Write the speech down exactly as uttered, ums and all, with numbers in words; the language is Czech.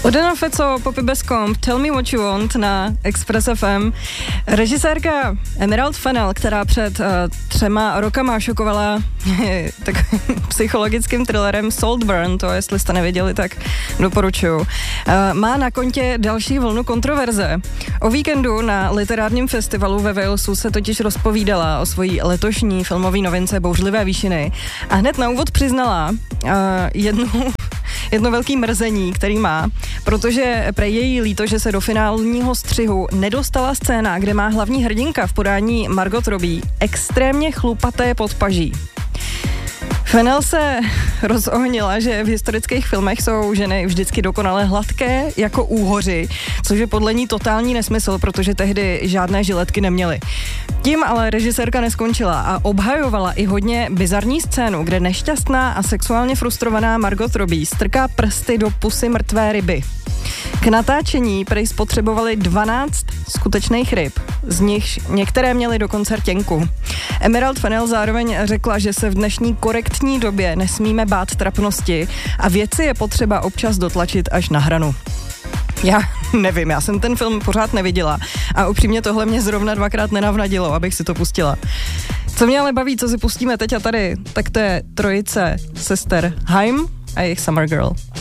Odena Feco, Poppy Bescomb, Tell Me What You Want na Express F M. Režisérka Emerald Fennell, která před uh, třema rokama šokovala takovým psychologickým thrillerem Saltburn, to jestli jste nevěděli, tak doporučuju. Uh, má na kontě další vlnu kontroverze. O víkendu na literárním festivalu ve Walesu se totiž rozpovídala o svojí letošní filmové novince Bouřlivé výšiny a hned na úvod přiznala uh, jednu jedno velký mrzení, který má, protože prej je jí líto, že se do finálního střihu nedostala scéna, kde má hlavní hrdinka v podání Margot Robbie extrémně chlupaté podpaží. Fennell se rozohnila, že v historických filmech jsou ženy vždycky dokonale hladké jako úhoři, což je podle ní totální nesmysl, protože tehdy žádné žiletky neměly. Tím ale režisérka neskončila a obhajovala i hodně bizarní scénu, kde nešťastná a sexuálně frustrovaná Margot Robbie strká prsty do pusy mrtvé ryby. K natáčení prej spotřebovali dvanáct skutečných ryb, z nichž některé měly dokonce rtěnku. Emerald Fennell zároveň řekla, že se v dnešní korektní době nesmíme bát trapnosti a věci je potřeba občas dotlačit až na hranu. Já nevím, já jsem ten film pořád neviděla a upřímně tohle mě zrovna dvakrát nenavnadilo, abych si to pustila. Co mě ale baví, co si pustíme teď a tady, tak to je trojice sester Haim a jejich Summer Girl.